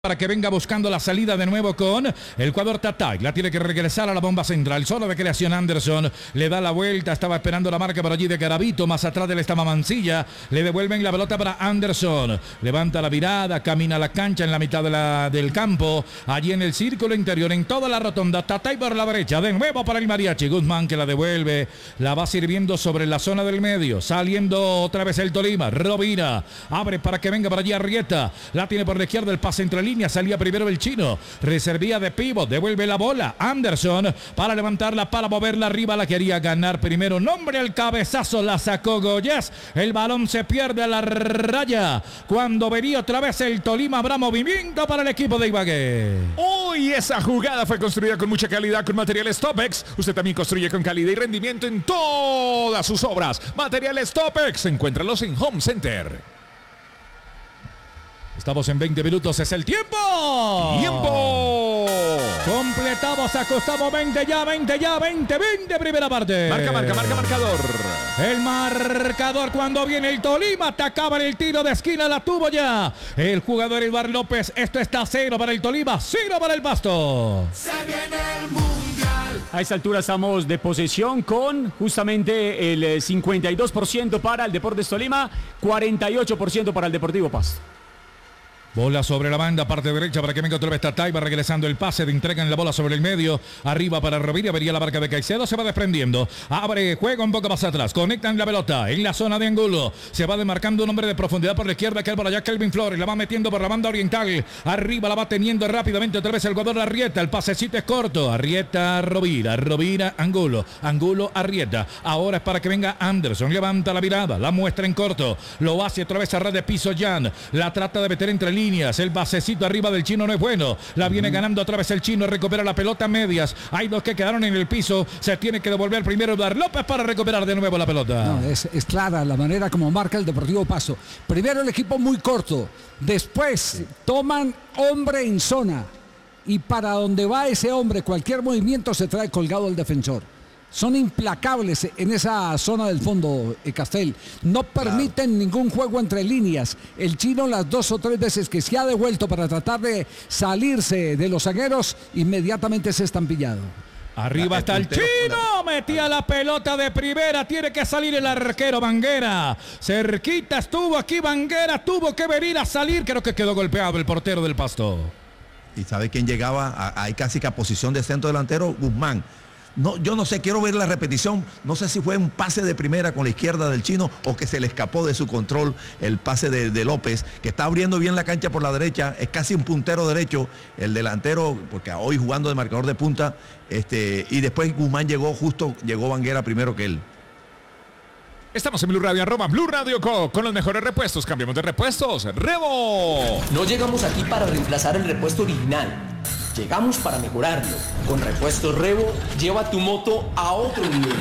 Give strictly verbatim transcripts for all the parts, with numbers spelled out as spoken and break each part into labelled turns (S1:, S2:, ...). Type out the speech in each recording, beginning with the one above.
S1: Para que venga buscando la salida de nuevo con el jugador Tatay. La tiene que regresar a la bomba central. Solo de creación Anderson. Le da la vuelta. Estaba esperando la marca por allí de Garavito. Más atrás de él estaba Mancilla. Le devuelven la pelota para Anderson. Levanta la virada. Camina a la cancha en la mitad de la, del campo. Allí en el círculo interior. En toda la rotonda. Tatay por la derecha. De nuevo para el Mariachi. Guzmán que la devuelve. La va sirviendo sobre la zona del medio. Saliendo otra vez el Tolima. Rovira. Abre para que venga por allí Arrieta. La tiene por la izquierda. El pase entre líneas. Salía primero el chino, reservía de pivot, devuelve la bola, Anderson para levantarla, para moverla arriba, la quería ganar primero, nombre al cabezazo, la sacó Goyes, el balón se pierde a la raya, cuando venía otra vez el Tolima, habrá movimiento para el equipo de Ibagué.
S2: Uy, esa jugada fue construida con mucha calidad, con materiales Topex. Usted también construye con calidad y rendimiento en todas sus obras. Materiales Topex, encuéntralos en Home Center.
S1: Estamos en veinte minutos, es el tiempo.
S2: ¡Tiempo!
S1: Completamos, acostamos veinte ya, veinte ya, veinte, veinte, primera parte.
S2: Marca, marca, marca, marcador.
S1: El marcador cuando viene el Tolima, atacaba en el tiro de esquina, la tuvo ya el jugador Eduardo López. Esto está cero para el Tolima, cero para el Pasto.
S3: Se viene el Mundial.
S4: A esta altura estamos de posesión con justamente el cincuenta y dos por ciento para el Deportes Tolima, cuarenta y ocho por ciento para el Deportivo Pasto.
S1: Bola sobre la banda, parte derecha para que venga otra vez Tatay, va regresando el pase, de entregan la bola sobre el medio, arriba para Rovira, vería la marca de Caicedo, se va desprendiendo, abre, juega un poco más atrás, conectan la pelota en la zona de Angulo, se va demarcando un hombre de profundidad por la izquierda, que por allá Kelvin Flores, la va metiendo por la banda oriental, arriba la va teniendo rápidamente otra vez el jugador Arrieta, el pasecito es corto, Arrieta, Rovira, Rovira, Angulo, Angulo, Arrieta, ahora es para que venga Anderson, levanta la mirada, la muestra en corto, lo hace otra vez a ras de piso Jan, la trata de meter entre líneas. El basecito arriba del chino no es bueno. La viene uh-huh. ganando otra vez el chino. Recupera la pelota a medias. Hay dos que quedaron en el piso. Se tiene que devolver primero Eduardo López para recuperar de nuevo la pelota.
S5: No, es, es clara la manera como marca el Deportivo Pasto. Primero el equipo muy corto. Después toman hombre en zona. Y para donde va ese hombre, cualquier movimiento se trae colgado el defensor. Son implacables en esa zona del fondo, eh, Castel. No permiten claro. ningún juego entre líneas. El chino las dos o tres veces que se ha devuelto para tratar de salirse de los zagueros, inmediatamente se están pillado.
S1: Arriba está el chino, metía la pelota de primera, tiene que salir el arquero Banguera. Cerquita estuvo aquí Banguera, tuvo que venir a salir, creo que quedó golpeado el portero del Pasto.
S6: ¿Y sabe quién llegaba? Ahí casi que a posición de centro delantero, Guzmán. No, yo no sé, quiero ver la repetición. No sé si fue un pase de primera con la izquierda del chino o que se le escapó de su control el pase de, de López, que está abriendo bien la cancha por la derecha. Es casi un puntero derecho, el delantero, porque hoy jugando de marcador de punta. Este, y después Guzmán llegó, justo llegó Banguera primero que él.
S2: Estamos en Blue Radio, arroba Blue Radio Co, con los mejores repuestos. Cambiamos de repuestos. ¡Rebo!
S7: No llegamos aquí para reemplazar el repuesto original. Llegamos para mejorarlo. Con Repuestos Rebo, lleva tu moto a otro nivel.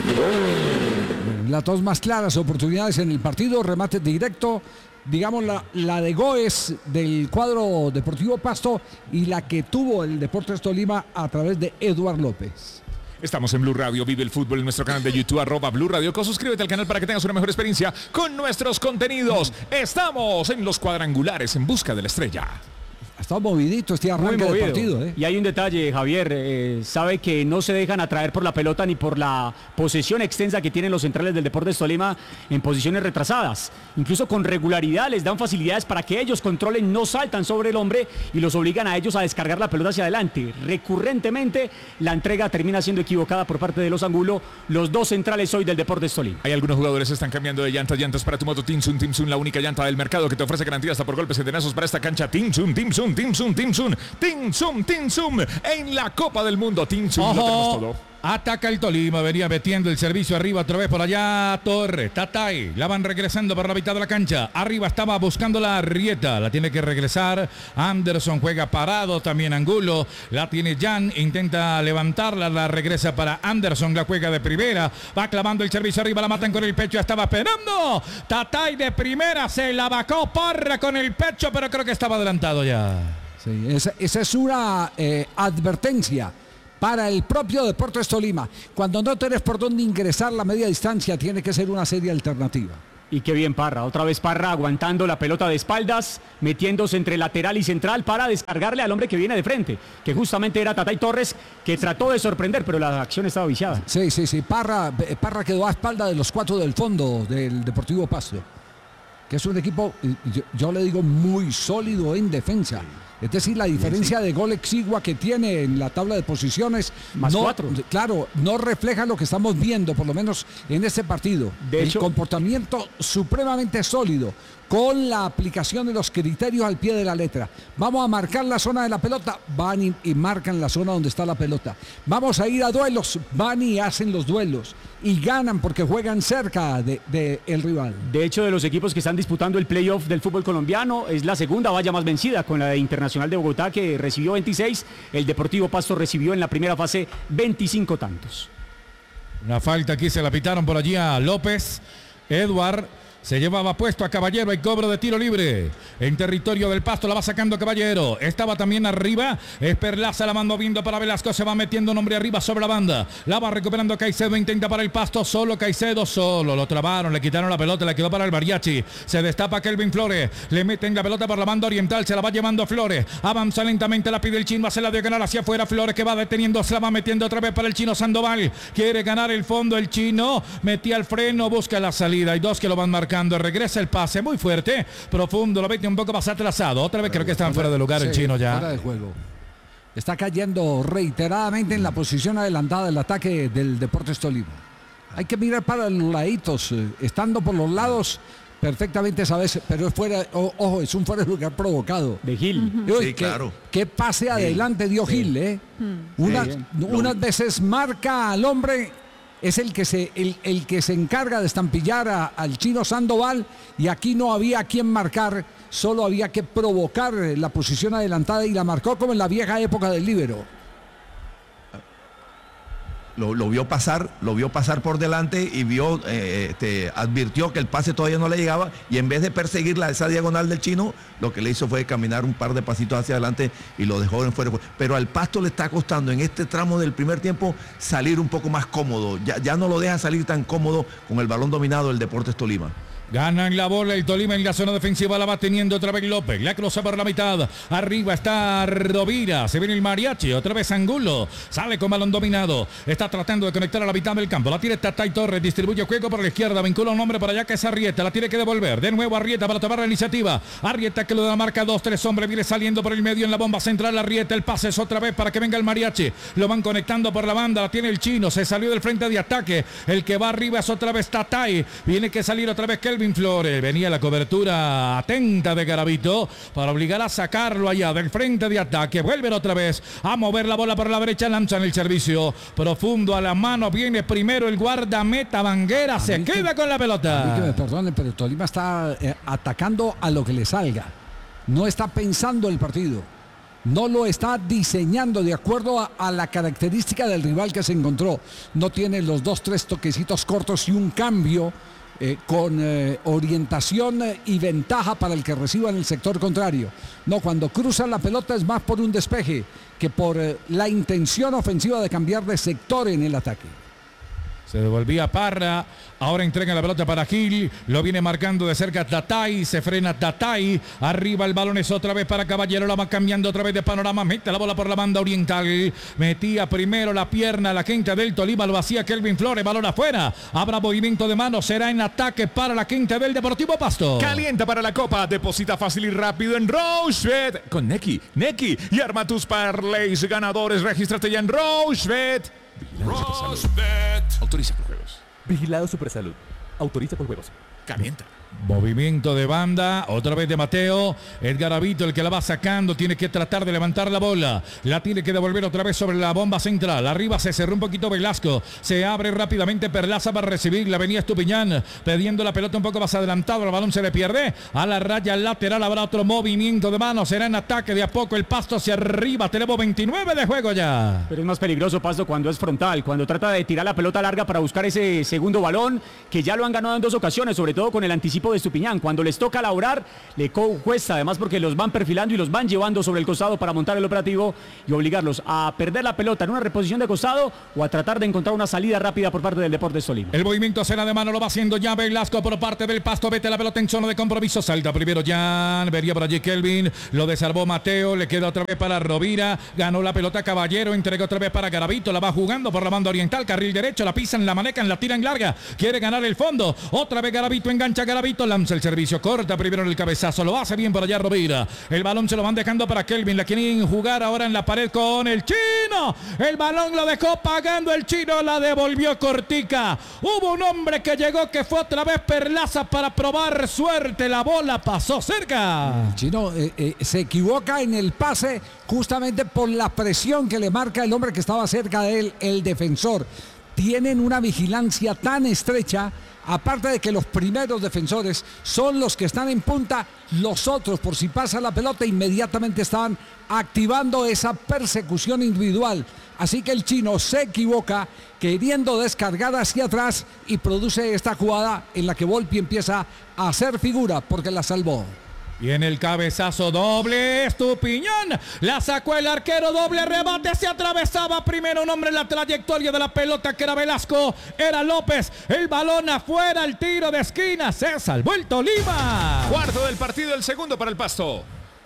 S5: Las dos más claras oportunidades en el partido, remate directo, digamos la, la de Goes del cuadro Deportivo Pasto y la que tuvo el Deportes Tolima a través de Eduardo López.
S2: Estamos en Blue Radio, vive el fútbol en nuestro canal de YouTube, arroba Blue Radio Co. Suscríbete al canal para que tengas una mejor experiencia con nuestros contenidos. Estamos en los cuadrangulares en busca de la estrella.
S5: Ha estado movidito este arranque del partido, ¿eh?
S4: Y hay un detalle, Javier, eh, sabe que no se dejan atraer por la pelota ni por la posesión extensa que tienen los centrales del Deportes Tolima en posiciones retrasadas. Incluso con regularidad les dan facilidades para que ellos controlen, no saltan sobre el hombre y los obligan a ellos a descargar la pelota hacia adelante. Recurrentemente la entrega termina siendo equivocada por parte de los Angulo, los dos centrales hoy del Deportes Tolima.
S2: Hay algunos jugadores que están cambiando de llantas, llantas para tu moto Tinsun, Tinsun, la única llanta del mercado que te ofrece garantía hasta por golpes y tenazos para esta cancha. Tinsun, Tinsun. Tinsun, Tinsun, Tinsun, Tinsun, en la Copa del Mundo. Tinsun, lo tenemos todo.
S1: Ataca el Tolima, venía metiendo el servicio arriba otra vez por allá Torres, Tatay, la van regresando por la mitad de la cancha, arriba estaba buscando la Arrieta, la tiene que regresar, Anderson juega parado, también Angulo, la tiene Jan, intenta levantarla, la regresa para Anderson, la juega de primera, va clavando el servicio arriba, la matan con el pecho, estaba esperando, Tatay de primera, se la vacó Parra con el pecho, pero creo que estaba adelantado ya.
S5: Sí, esa, esa es una eh, advertencia para el propio Deportes Tolima. Cuando no tenés por dónde ingresar la media distancia, tiene que ser una seria alternativa.
S4: Y qué bien Parra, otra vez Parra aguantando la pelota de espaldas, metiéndose entre lateral y central para descargarle al hombre que viene de frente, que justamente era Tatay Torres, que trató de sorprender, pero la acción estaba viciada.
S5: Sí, sí, sí. Parra, Parra quedó a espalda de los cuatro del fondo del Deportivo Pasto, que es un equipo, yo, yo le digo, muy sólido en defensa. Es decir, la diferencia de gol exigua que tiene en la tabla de posiciones,
S4: más
S5: no,
S4: cuatro.
S5: Claro, no refleja lo que estamos viendo, por lo menos en este partido.
S4: De
S5: El
S4: hecho,
S5: comportamiento supremamente sólido, con la aplicación de los criterios al pie de la letra. Vamos a marcar la zona de la pelota, van y, y marcan la zona donde está la pelota. Vamos a ir a duelos, van y hacen los duelos. Y ganan porque juegan cerca de, de el rival.
S4: De hecho, de los equipos que están disputando el playoff del fútbol colombiano, es la segunda valla más vencida, con la de Internacional de Bogotá, que recibió veintiséis. El Deportivo Pasto recibió en la primera fase veinticinco tantos.
S1: Una falta aquí, se la pitaron por allí a López. Edward se llevaba puesto a Caballero, hay cobro de tiro libre en territorio del Pasto, la va sacando Caballero, estaba también arriba, es Perlaza, la va moviendo para Velasco, se va metiendo un hombre arriba sobre la banda, la va recuperando Caicedo, intenta para el Pasto, solo Caicedo, solo, lo trabaron, le quitaron la pelota, le quedó para el Mariachi, se destapa Kelvin Flores, le meten la pelota por la banda oriental, se la va llevando Flores, avanza lentamente, la pide el chino, hace la diagonal hacia afuera, Flores que va deteniendo, se la va metiendo otra vez para el chino Sandoval, quiere ganar el fondo el chino, metía el freno, busca la salida, hay dos que lo van marcando. Regresa el pase muy fuerte, profundo, lo mete un poco más atrasado. Otra vez creo que están fuera de lugar
S5: Sí,
S1: el chino ya.
S5: Fuera de juego. Está cayendo reiteradamente en la posición adelantada del ataque del Deportes Tolima. Hay que mirar para los laditos, eh, estando por los lados perfectamente, sabes, pero es fuera, o- ojo, es un fuera de lugar provocado.
S4: De Gil.
S5: Uy,
S6: Sí,
S5: qué,
S6: claro.
S5: qué pase adelante dio Gil, ¿eh? Unas,
S4: Sí.
S5: unas veces marca al hombre, es el que se, el, el que se encarga de estampillar a- al chino Sandoval, y aquí no había quien marcar, solo había que provocar la posición adelantada y la marcó como en la vieja época del líbero.
S6: Lo, lo vio pasar, lo vio pasar por delante y vio, eh, este, advirtió que el pase todavía no le llegaba, y en vez de perseguirla esa diagonal del chino, lo que le hizo fue caminar un par de pasitos hacia adelante y lo dejó en fuera. Pero al Pasto le está costando en este tramo del primer tiempo salir un poco más cómodo. Ya, ya no lo deja salir tan cómodo con el balón dominado el Deportes Tolima.
S1: Ganan la bola el Tolima en la zona defensiva, la va teniendo otra vez López, la cruza por la mitad, arriba está Rovira, se viene el Mariachi, otra vez Angulo, sale con balón dominado, está tratando de conectar a la mitad del campo, la tiene Tatay Torres, distribuye juego por la izquierda, vincula un hombre para allá que es Arrieta, la tiene que devolver, de nuevo Arrieta para tomar la iniciativa, Arrieta que lo da marca dos, tres hombres, viene saliendo por el medio en la bomba central, Arrieta, el pase es otra vez para que venga el Mariachi, lo van conectando por la banda, la tiene el chino, se salió del frente de ataque, el que va arriba es otra vez Tatay, viene que salir otra vez Kelvin Flores, venía la cobertura atenta de Garavito para obligar a sacarlo allá del frente de ataque, vuelven otra vez a mover la bola por la derecha, lanzan el servicio profundo a la mano, viene primero el guardameta Banguera, se
S5: mí que-
S1: queda con la
S5: A mí que me
S1: pelota.
S5: perdonen, pero Tolima está eh, atacando a lo que le salga. No está pensando el partido. No lo está diseñando de acuerdo a, a la característica del rival que se encontró. No tiene los dos, tres toquecitos cortos y un cambio eh, con eh, orientación eh, y ventaja para el que reciba en el sector contrario. No, cuando cruza la pelota es más por un despeje que por eh, la intención ofensiva de cambiar de sector en el ataque.
S1: Se devolvía Parra, ahora entrega la pelota para Gil, lo viene marcando de cerca Tatay, se frena Tatay, arriba el balón es otra vez para Caballero, la va cambiando otra vez de panorama, mete la bola por la banda oriental, metía primero la pierna, la quinta del Tolima, lo hacía Kelvin Flores, balón afuera, habrá movimiento de mano, será en ataque para la quinta del Deportivo Pasto.
S2: Calienta para la copa, deposita fácil y rápido en Rochebet con Neki, Neki y arma tus parlays ganadores. Regístrate ya en Rochebet.
S3: Rosbet.
S2: Autoriza por juegos.
S8: Vigilado Supersalud. Autoriza por juegos.
S2: Calienta.
S1: Movimiento de banda, otra vez de Mateo, Edgar Avito el que la va sacando, tiene que tratar de levantar la bola, la tiene que devolver otra vez sobre la bomba central, arriba se cerró un poquito Velasco, se abre rápidamente Perlaza para recibirla, venía Estupiñán pidiendo la pelota un poco más adelantado, el balón se le pierde, a la raya lateral habrá otro movimiento de mano, será en ataque de a poco el Pasto hacia arriba, tenemos veintinueve de juego ya.
S4: Pero es más peligroso Pasto cuando es frontal, cuando trata de tirar la pelota larga para buscar ese segundo balón, que ya lo han ganado en dos ocasiones, sobre todo con el anticipo equipo de Estupiñán. Cuando les toca laborar, le cuesta, además porque los van perfilando y los van llevando sobre el costado para montar el operativo y obligarlos a perder la pelota en una reposición de costado o a tratar de encontrar una salida rápida por parte del Deportes Tolima.
S1: El movimiento será de mano, lo va haciendo ya Velasco por parte del Pasto. Vete la pelota en zona de compromiso. Salta primero Jan, vería por allí Kelvin, lo desarmó Mateo, le queda otra vez para Rovira, ganó la pelota Caballero, entrega otra vez para Garavito, la va jugando por la banda oriental, carril derecho, la pisan, la manejan, la tiran larga, quiere ganar el fondo, otra vez Garavito, engancha Garavito, lanza el servicio, corta primero en el cabezazo, lo hace bien por allá Rovira, el balón se lo van dejando para Kelvin, la quieren jugar ahora en la pared con el Chino, el balón lo dejó pagando el Chino, la devolvió cortica, hubo un hombre que llegó que fue otra vez Perlaza para probar suerte, la bola pasó cerca.
S5: El Chino eh, eh, se equivoca en el pase justamente por la presión que le marca el hombre que estaba cerca de él, el defensor. Tienen una vigilancia tan estrecha, aparte de que los primeros defensores son los que están en punta, los otros, por si pasa la pelota, inmediatamente estaban activando esa persecución individual. Así que el Chino se equivoca queriendo descargar hacia atrás y produce esta jugada en la que Volpi empieza a hacer figura porque la salvó.
S1: Viene el cabezazo doble, Estupiñán, la sacó el arquero, doble rebate, se atravesaba primero un hombre en la trayectoria de la pelota que era Velasco, era López, el balón afuera, el tiro de esquina, se salvó el Tolima.
S2: Cuarto del partido, el segundo para el Pasto.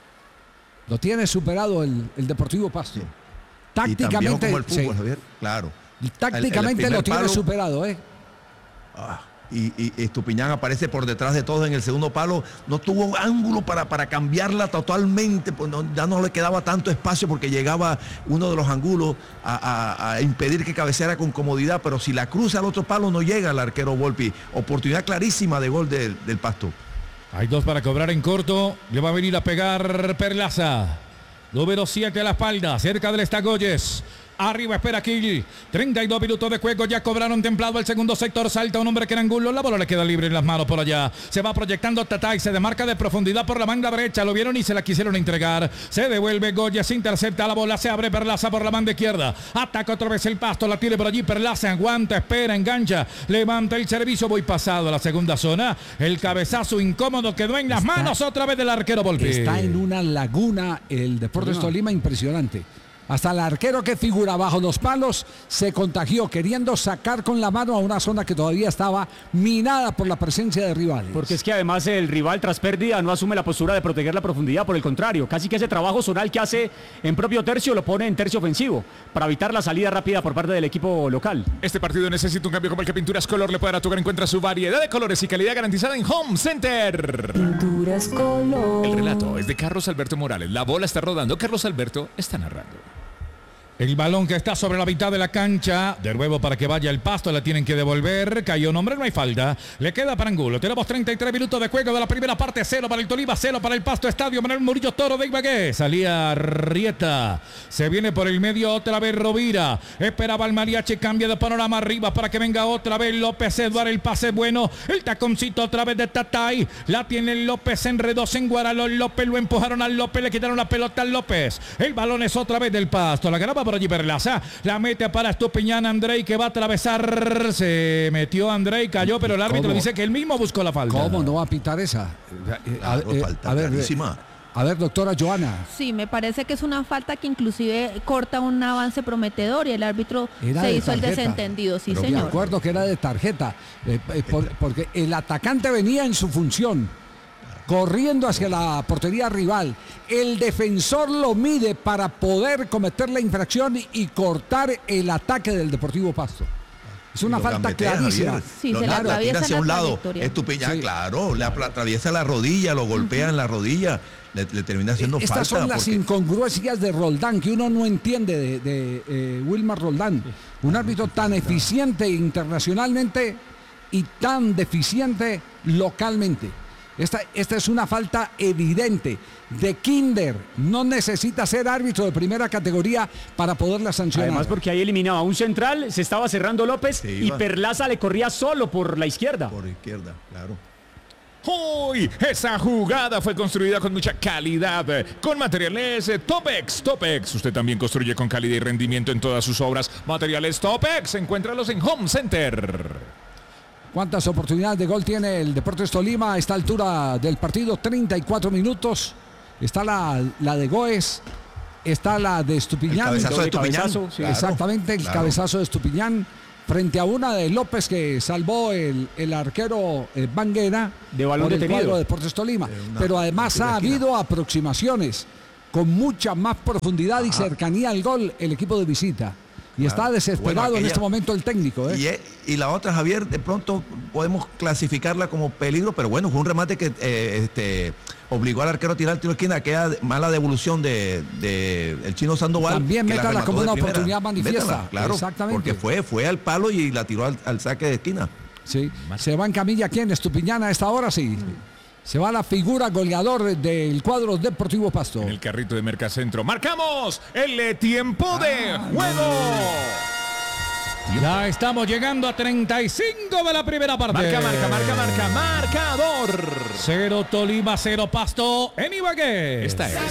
S5: Lo tiene superado el, el Deportivo Pasto. Tácticamente,
S6: como el fútbol,
S5: sí.
S6: Javier, claro.
S5: Tácticamente
S6: el, el
S5: lo tiene
S6: palo,
S5: superado, ¿eh?
S6: Ah, y, y Estupiñán aparece por detrás de todos en el segundo palo. No tuvo ángulo para, para cambiarla totalmente. Pues no, ya no le quedaba tanto espacio porque llegaba uno de los ángulos a, a, a impedir que cabeceara con comodidad. Pero si la cruza al otro palo no llega el arquero Volpi. Oportunidad clarísima de gol del, del Pasto.
S1: Hay dos para cobrar en corto. Le va a venir a pegar Perlaza. Número siete a la espalda, cerca del Estagoyes. Arriba espera Kill. treinta y dos minutos de juego. Ya cobraron templado el segundo sector. Salta un hombre que era Angulo. La bola le queda libre en las manos por allá. Se va proyectando Tatay. Se demarca de profundidad por la banda derecha. Lo vieron y se la quisieron entregar. Se devuelve Goya. Se intercepta la bola. Se abre Perlaza por la banda izquierda. Ataca otra vez el Pasto. La tiene por allí Perlaza. Aguanta, espera, engancha. Levanta el servicio. Voy pasado a la segunda zona. El cabezazo incómodo quedó en las
S5: Está,
S1: manos otra vez del arquero Volpi.
S5: Está en una laguna el Deportes
S1: No.
S5: Tolima impresionante. Hasta el arquero que figura bajo los palos se contagió queriendo sacar con la mano a una zona que todavía estaba minada por la presencia de rivales.
S4: Porque es que además el rival tras pérdida no asume la postura de proteger la profundidad, por el contrario, casi que ese trabajo zonal que hace en propio tercio lo pone en tercio ofensivo para evitar la salida rápida por parte del equipo local.
S2: Este partido necesita un cambio como el que Pinturas Color le puede dar a tu hogar. Encuentra su variedad de colores y calidad garantizada en Home Center.
S9: Pinturas Color.
S2: El relato es de Carlos Alberto Morales. La bola está rodando. Carlos Alberto está narrando.
S1: El balón que está sobre la mitad de la cancha. De nuevo para que vaya el Pasto. La tienen que devolver. Cayó un hombre, no hay falta. Le queda para Angulo. Tenemos treinta y tres minutos de juego de la primera parte. Cero para el Tolima, cero para el Pasto. Estadio Manuel Murillo Toro de Ibagué. Salía Rieta. Se viene por el medio otra vez Rovira. Esperaba el mariachi. Cambia de panorama arriba para que venga otra vez López Eduardo. El pase bueno. El taconcito otra vez de Tatay. La tiene López. Enredó en Guaralón. López lo empujaron al López. Le quitaron la pelota al López. El balón es otra vez del Pasto. La ganaba por allí Perlaza, la mete para Estupiñán. Andrei que va a atravesar, se metió Andrei, cayó, pero el árbitro
S5: ¿Cómo?
S1: dice que él mismo buscó la falta.
S5: ¿Cómo no va a pitar esa? A,
S6: Claro,
S5: eh,
S6: falta
S5: a ver,
S6: clarísima.
S5: a ver, doctora Joana.
S9: Sí, me parece que es una falta que inclusive corta un avance prometedor y el árbitro
S5: Era
S9: se
S5: de
S9: hizo el
S5: tarjeta.
S9: desentendido, sí
S5: Pero de
S9: señor.
S5: acuerdo que era de tarjeta, eh, eh, por- porque el atacante venía en su función, corriendo hacia la portería rival. El defensor lo mide para poder cometer la infracción y, y cortar el ataque del Deportivo Pasto. Es una
S6: Lo
S5: falta
S6: gambetea,
S5: clarísima.
S6: Javier.
S9: Sí,
S6: Lo-
S9: se le
S6: la, la
S9: atraviesa
S6: tira hacia
S9: la
S6: un lado.
S9: trayectoria.
S6: Estupiñán,
S5: Sí.
S6: claro. Le apla- atraviesa la rodilla, lo golpea en la rodilla. Le, le termina haciendo
S5: Estas
S6: falta.
S5: son las
S6: porque-
S5: incongruencias de Roldán que uno no entiende de, de eh, Wilmar Roldán. Un árbitro tan eficiente internacionalmente y tan deficiente localmente. Esta, esta es una falta evidente de Kinder. No necesita ser árbitro de primera categoría para poderla sancionar.
S4: Además porque ahí eliminaba a un central, se estaba cerrando López
S6: Se
S4: y
S6: iba.
S4: Perlaza le corría solo por la izquierda.
S6: Por izquierda, claro.
S2: ¡Uy! Esa jugada fue construida con mucha calidad, con materiales eh, Topex. Topex, usted también construye con calidad y rendimiento en todas sus obras. Materiales Topex, encuéntralos en Home Center.
S5: ¿Cuántas oportunidades de gol tiene el Deportes Tolima a esta altura del partido? treinta y cuatro minutos. Está la, la de Goes, está la de Estupiñán.
S6: El cabezazo de Estupiñán.
S5: Cabezazo,
S6: Claro,
S5: exactamente, el
S6: claro.
S5: cabezazo de Estupiñán. Frente a una de López que salvó el, el arquero eh, Banguera
S4: De balón
S5: por el
S4: detenido.
S5: cuadro de Deportes Tolima.
S6: una-
S5: Pero además
S6: una
S5: ha
S6: esquina.
S5: habido aproximaciones con mucha más profundidad y cercanía al gol el equipo de visita. Y
S6: Claro.
S5: está desesperado
S6: Bueno,
S5: en
S6: aquella-
S5: este momento el técnico. ¿eh?
S6: Y, e- y la otra, Javier, de pronto podemos clasificarla como peligro, pero bueno, fue un remate que eh, este, obligó al arquero a tirar el tiro de esquina, aquella de- mala devolución de, de el chino Sandoval.
S5: También
S6: que la
S5: métala
S6: remató
S5: como
S6: de
S5: una
S6: primera.
S5: oportunidad manifiesta.
S6: Métala, claro,
S5: Exactamente.
S6: porque fue, fue al palo y la tiró al, al saque de esquina.
S5: Sí. Se va en camilla quién, Estupiñán a esta hora, sí. Se va la figura goleador del cuadro Deportivo Pasto.
S2: En el carrito de Mercacentro. Marcamos el eh, tiempo de juego.
S1: Ya estamos llegando a treinta y cinco de la primera parte.
S2: Marca, marca, marca, marca, marcador.
S1: Cero Tolima, cero Pasto en Ibagué.
S2: Esta es.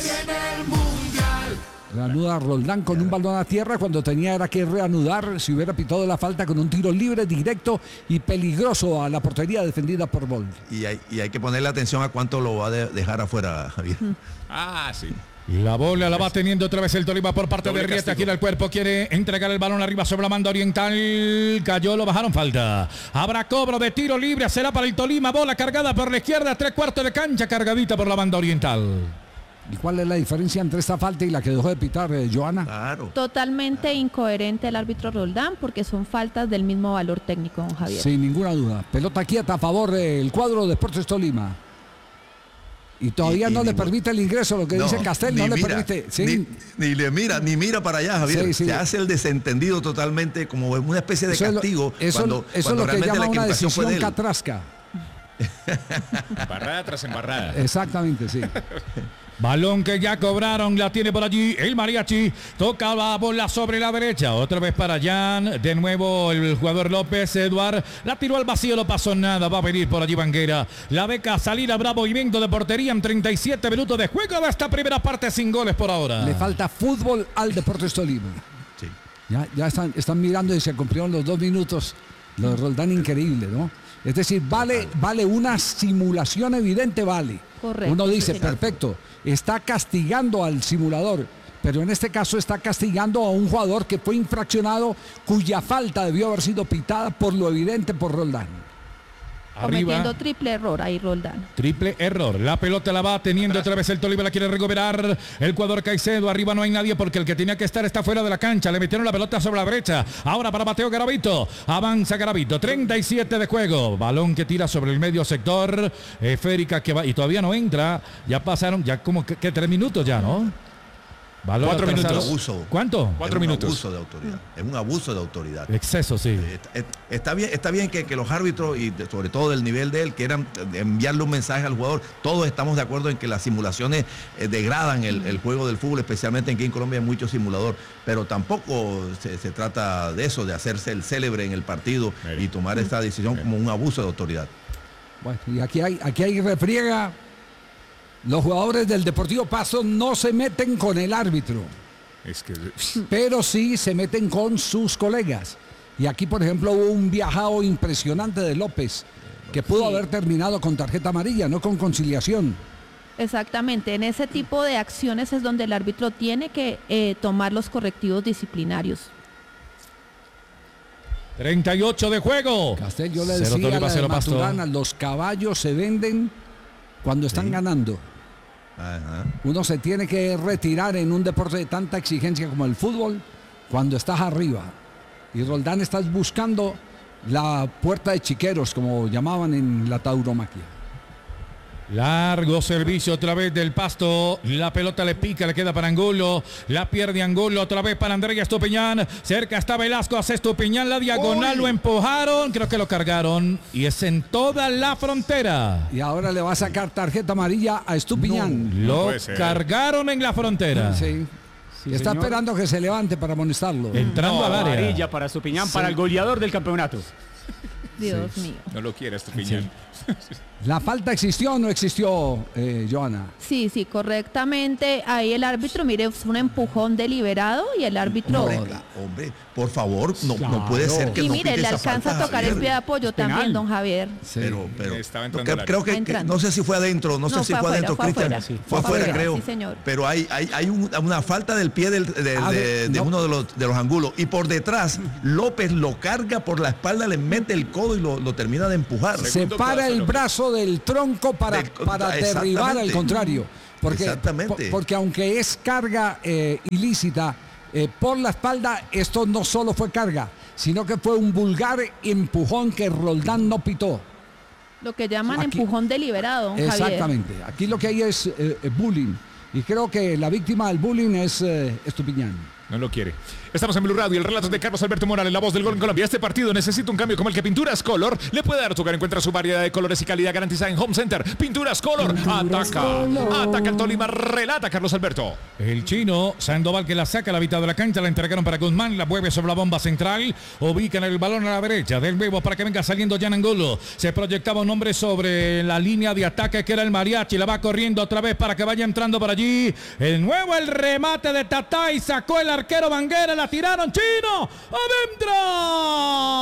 S5: Reanuda Roldán con un balón a tierra cuando tenía era que reanudar si hubiera pitado la falta con un tiro libre, directo y peligroso a la portería defendida por Bol.
S6: Y hay, y hay que ponerle atención a cuánto lo va a de- dejar afuera, Javier.
S2: Ah, sí.
S1: La bola la va teniendo otra vez el Tolima por parte
S2: Doble
S1: de Rieta.
S2: castigo.
S1: Gira el cuerpo, quiere entregar el balón arriba sobre la banda oriental. Cayó, lo bajaron, falta. Habrá cobro de tiro libre, será para el Tolima. Bola cargada por la izquierda, tres cuartos de cancha, cargadita por la banda oriental.
S5: ¿Y cuál es la diferencia entre esta falta y la que dejó de pitar eh, Joana?
S6: Claro.
S9: Totalmente incoherente el árbitro Roldán porque son faltas del mismo valor técnico, don Javier.
S5: Sin ninguna duda. Pelota quieta a favor del cuadro de Deportes Tolima. Y todavía
S6: Y- y
S5: no le
S6: ningún-
S5: permite el ingreso, lo que dice Castel,
S6: ni
S5: no le
S6: mira,
S5: permite. Sí.
S6: Ni, ni le mira, ni mira para allá, Javier.
S5: Sí, sí.
S6: Se hace el desentendido totalmente, como una especie de
S5: Eso es lo-
S6: castigo.
S5: eso,
S6: cuando,
S5: eso
S6: cuando
S5: es lo que
S6: realmente
S5: llama
S6: la
S5: una
S6: equivocación fue de
S5: decisión
S6: él.
S5: catrasca.
S2: Barrada tras embarrada.
S5: Exactamente, sí.
S1: Balón que ya cobraron, la tiene por allí el mariachi, toca la bola sobre la derecha, otra vez para Jan, de nuevo el jugador López, Eduard, la tiró al vacío, no pasó nada, va a venir por allí Banguera, la beca salir, habrá movimiento de portería en treinta y siete minutos de juego de esta primera parte sin goles por ahora.
S5: Le falta fútbol al Deportes Tolima.
S6: Sí.
S5: Ya, ya están, están mirando y se cumplieron los dos minutos. Lo de Roldán increíble, ¿no? Es decir, vale, vale una simulación evidente, vale.
S9: Correcto,
S5: Uno
S9: sí,
S5: dice,
S9: señor.
S5: perfecto, está castigando al simulador, pero en este caso está castigando a un jugador que fue infraccionado, cuya falta debió haber sido pitada por lo evidente por Roldán.
S9: Cometiendo
S1: Arriba,
S9: triple error ahí Roldán.
S1: triple error, la pelota la va teniendo otra vez el Tolima, la quiere recuperar el jugador Caicedo, arriba no hay nadie porque el que tenía que estar está fuera de la cancha, le metieron la pelota sobre la brecha, ahora para Mateo Garavito, avanza Garavito, treinta y siete de juego, balón que tira sobre el medio sector, esférica que va y todavía no entra, ya pasaron, ya como que, que tres minutos ya, ¿no? Balón
S2: Cuatro
S1: atrasado.
S2: minutos.
S6: Abuso.
S1: ¿Cuánto?
S2: Cuatro
S6: es un
S2: minutos.
S6: abuso de autoridad. Es un abuso de autoridad.
S1: Exceso, sí.
S6: Está, está bien, está bien que, que los árbitros, y de- sobre todo del nivel de él, quieran enviarle un mensaje al jugador. Todos estamos de acuerdo en que las simulaciones eh, degradan el, el juego del fútbol, especialmente en que en Colombia hay mucho simulador. Pero tampoco se, se trata de eso, de hacerse el célebre en el partido
S2: Mire.
S6: y tomar esta decisión como un abuso de autoridad.
S5: Bueno, y aquí hay, aquí hay refriega. Los jugadores del Deportivo Pasto no se meten con el árbitro,
S2: Es que
S5: pero sí se meten con sus colegas. Y aquí, por ejemplo, hubo un viajado impresionante de López, que pudo
S9: Sí.
S5: haber terminado con tarjeta amarilla, no con conciliación.
S9: Exactamente, en ese tipo de acciones es donde el árbitro tiene que eh, tomar los correctivos disciplinarios.
S1: treinta y ocho de juego.
S5: Castel, yo le
S1: Cero
S5: decía a
S1: Tolima,
S5: la de
S1: cero Pasto.
S5: Maturana, los caballos se venden cuando están
S6: Sí.
S5: ganando.
S6: Ajá.
S5: Uno se tiene que retirar en un deporte de tanta exigencia como el fútbol cuando estás arriba. Y Roldán estás buscando la puerta de chiqueros, como llamaban en la tauromaquia.
S1: Largo servicio otra vez del Pasto. La pelota le pica, le queda para Angulo. La pierde Angulo otra vez para Andrea Estupiñán. Cerca está Velasco, hace Estupiñán la diagonal. Lo empujaron, creo que lo cargaron. Y es en toda la frontera.
S5: Y ahora le va a sacar tarjeta amarilla a Estupiñán.
S1: Lo
S2: puede ser.
S1: cargaron en la frontera.
S5: Sí.
S4: Sí,
S5: Está
S4: señor.
S5: esperando que se levante para amonestarlo.
S1: Entrando
S4: No,
S1: al área.
S4: amarilla para Estupiñán, para el goleador del campeonato.
S9: Dios
S5: Sí.
S9: mío.
S2: No lo quiere Estupiñán.
S5: ¿La falta existió o no existió, eh, Joana?
S9: Sí, sí, correctamente. Ahí el árbitro, mire, fue un empujón deliberado y el árbitro...
S6: Hombre, la- hombre, por favor, no, no puede
S5: Claro.
S6: ser que
S9: Y
S6: no
S9: mire,
S6: pite
S9: le
S6: esa
S9: alcanza
S6: falta,
S9: a tocar el
S6: Javier.
S9: pie de apoyo
S4: penal.
S9: también, don Javier.
S5: Sí.
S6: Pero, pero
S2: Estaba
S6: no,
S2: entrando
S6: que-
S2: al área.
S6: creo que,
S9: Va
S6: que-
S9: entrando.
S6: no sé si fue adentro, no,
S9: No,
S6: sé si
S9: fue
S6: fue
S9: afuera,
S6: adentro,
S9: fue
S6: Cristian.
S9: afuera, sí.
S6: Fue
S9: Fue
S6: afuera,
S9: afuera,
S6: creo.
S9: sí, señor.
S6: Pero hay, hay, hay un- una falta del pie del- de,
S5: A
S6: de-
S5: ver,
S6: de
S5: no.
S6: uno de los, de los ángulos. Y por detrás, López lo carga por la espalda, le mete el codo y lo, lo termina de empujar.
S2: Segundo
S5: Separa
S2: paso,
S5: el
S2: López.
S5: brazo del tronco para,
S6: Del-
S5: para
S6: exactamente.
S5: derribar al contrario. Porque,
S6: Exactamente.
S5: po- porque aunque es carga eh, ilícita eh, por la espalda, esto no solo fue carga, sino que fue un vulgar empujón que Roldán no pitó.
S9: Lo que llaman
S5: Aquí-
S9: empujón deliberado, don Javier.
S5: Exactamente. Aquí lo que hay es eh, eh, bullying. Y creo que la víctima del bullying es eh, Estupiñán.
S2: No lo quiere. Estamos en Blue Radio, el relato de Carlos Alberto Morales, la voz del gol en Colombia. Este partido necesita un cambio como el que Pinturas Color le puede dar. Tu hogar encuentra su variedad de colores y calidad garantizada en Home Center. Pinturas Color, ataca, ataca el Tolima, relata Carlos Alberto.
S1: El chino Sandoval que la saca a la mitad de la cancha, la entregaron para Guzmán, la mueve sobre la bomba central, ubican el balón a la derecha del Bebo para que venga saliendo Jan Angulo. Se proyectaba un hombre sobre la línea de ataque que era el Mariachi, la va corriendo otra vez para que vaya entrando por allí. El nuevo, el remate de Tatay, sacó el arquero Banguera, la tiraron, chino, adentro.